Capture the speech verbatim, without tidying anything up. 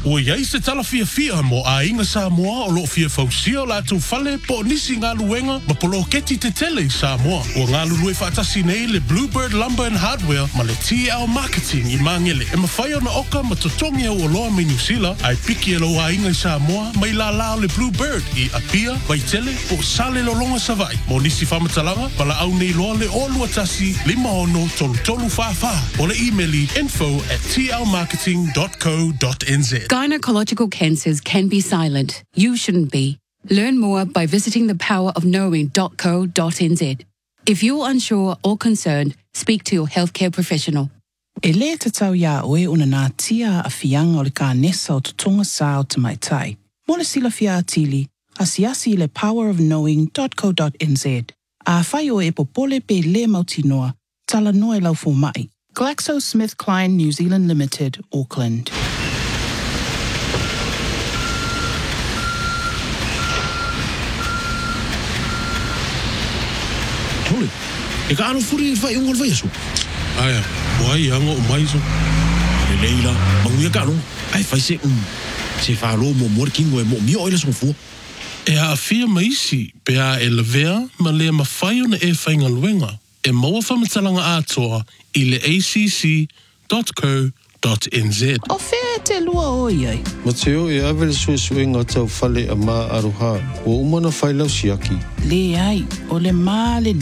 Ua iai se tala fia fia mo a inga Samoa o lo fia fausia o la tu fale po nisi ngā luenga ma polo keti te tele i Samoa. Ua ngā lulue whaatasi nei le Bluebird Lumber and Hardware ma le T L Marketing i mangele. E mawhai o na oka ma totongi au o loa me New Zealand ai piki e lo a inga i Samoa ma i la lao le Bluebird i apia, waitele po sale lolonga savai. Mo nisi whamatalanga pala au nei loa le olu atasi lima ono tolu tolu whawha o le emaili info at t l marketing dot co dot n z. Gynecological cancers can be silent. You shouldn't be. Learn more by visiting the power of knowing dot co dot n z. If you're unsure or concerned, speak to your healthcare professional. E le te tau ia oe una nā tia a fianga o le ka nesa o tutonga sa o te mai tai. Mo le sila fia atili, asiasi le power of knowing dot co dot n z. A whai o e popole pe le mautinoa, tala noe lau fo mai. GlaxoSmithKline New Zealand Limited, Auckland. Tole, e ka anu furi e whai ungal vai aso? Aia, wai anga o mai so. Le leila, manguia ka anu, ai whai se um. Se whaalo mo mori kingo e mo mio oila songfua. E a fia maisi, pe a e levea ma le mawhai ona e whainga luenga. E maua whamatalanga atoa i le a c c dot co dot n z. O whea te lua o iai. Mateo e awe le sue sue ngā tau whale a mā aroha. O umana whailau siaki. Le ai, o le mā le